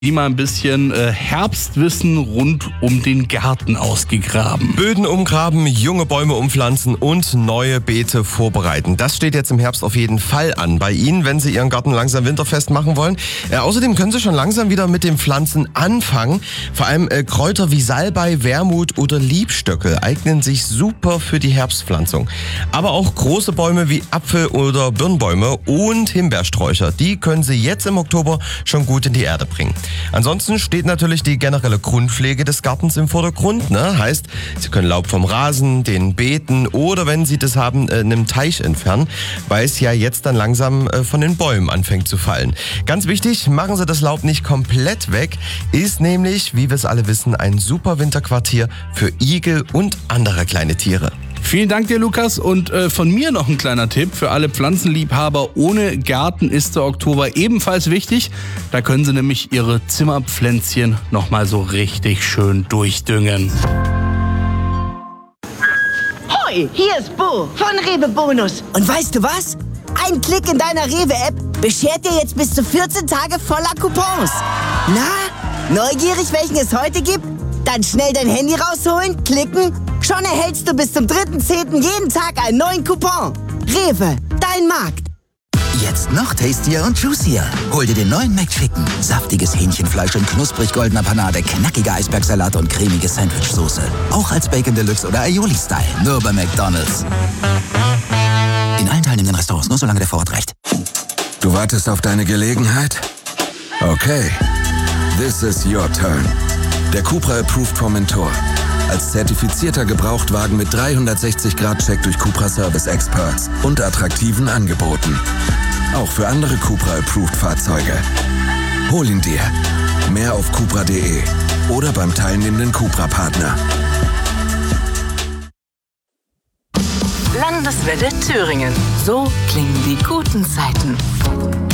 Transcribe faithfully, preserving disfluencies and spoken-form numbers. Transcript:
die mal ein bisschen äh, Herbstwissen rund um den Garten ausgegraben. Böden umgraben, junge Bäume umpflanzen und neue Beete vorbereiten. Das steht jetzt im Herbst auf jeden Fall an bei Ihnen, wenn Sie Ihren Garten langsam winterfest machen wollen. Äh, außerdem können Sie schon langsam wieder mit dem Pflanzen anfangen. Vor allem äh, Kräuter wie Salbei, Wermut oder Liebstöckel eignen sich super für die Herbstpflanzung. Aber auch große Bäume wie Apfel- oder Birnbäume und Himbeersträucher, die können Sie jetzt im Oktober schon gut in die Erde bringen. Ansonsten steht natürlich die generelle Grundpflege des Gartens im Vordergrund. Ne? Heißt, Sie können Laub vom Rasen, den Beeten oder, wenn Sie das haben, äh, einem Teich entfernen, weil es ja jetzt dann langsam äh, von den Bäumen anfängt zu fallen. Ganz wichtig, machen Sie das Laub nicht komplett weg, ist nämlich, wie wir es alle wissen, ein super Winterquartier für Igel und andere kleine Tiere. Vielen Dank dir, Lukas. Und äh, von mir noch ein kleiner Tipp. Für alle Pflanzenliebhaber ohne Garten ist der Oktober ebenfalls wichtig. Da können Sie nämlich Ihre Zimmerpflänzchen nochmal so richtig schön durchdüngen. Hoi, hier ist Bo von Rewe Bonus. Und weißt du was? Ein Klick in deiner Rewe-App beschert dir jetzt bis zu vierzehn Tage voller Coupons. Na, neugierig, welchen es heute gibt? Dann schnell dein Handy rausholen, klicken. Schon erhältst du bis zum dritten zehnten jeden Tag einen neuen Coupon. Rewe, dein Markt. Jetzt noch tastier und juicier. Hol dir den neuen McChicken. Saftiges Hähnchenfleisch in knusprig goldener Panade, knackiger Eisbergsalat und cremige Sandwichsoße. Auch als Bacon Deluxe oder Aioli-Style. Nur bei McDonald's. In allen teilnehmenden Restaurants, nur solange der Vorrat reicht. Du wartest auf deine Gelegenheit? Okay. This is your turn. Der Cupra Approved Formentor. Als zertifizierter Gebrauchtwagen mit dreihundertsechzig Grad Check durch Cupra Service Experts und attraktiven Angeboten. Auch für andere Cupra Approved Fahrzeuge. Hol ihn dir. Mehr auf cupra punkt de oder beim teilnehmenden Cupra-Partner. Landeswelle Thüringen. So klingen die guten Zeiten.